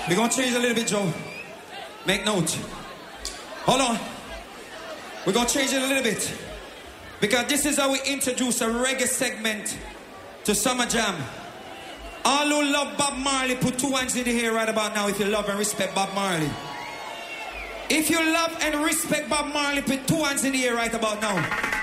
We're gonna change a little bit, Joe. Make note. Hold on. We're gonna change it a little bit. Because this is how we introduce a reggae segment to Summer Jam. All who love Bob Marley, put 2 hands in the air right about now if you love and respect Bob Marley. If you love and respect Bob Marley, put 2 hands in the air right about now.